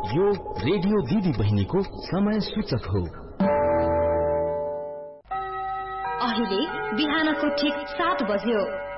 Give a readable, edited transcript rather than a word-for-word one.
यो रेडियो दिदी बहिनीको समय सूचक हो। अहिले बिहानको ठीक 7 बज्यो।